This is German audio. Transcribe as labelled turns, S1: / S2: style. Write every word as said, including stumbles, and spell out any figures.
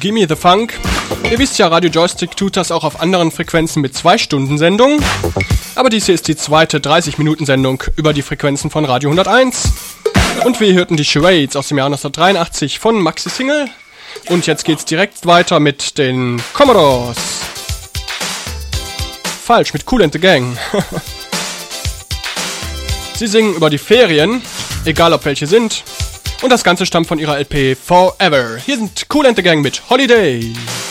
S1: Gimme the Funk. Ihr wisst ja, Radio Joystick tut das auch auf anderen Frequenzen mit zwei Stunden Sendung. Aber dies hier ist die zweite dreißig Minuten Sendung über die Frequenzen von Radio hunderteins. Und wir hörten die Charades aus dem Jahr neunzehnhundertdreiundachtzig von Maxi Single. Und jetzt geht's direkt weiter mit den Commodores. Falsch, mit Kool and the Gang. Sie singen über die Ferien, egal ob welche sind. Und das Ganze stammt von ihrer L P Forever. Hier sind Kool and the Gang mit Holiday.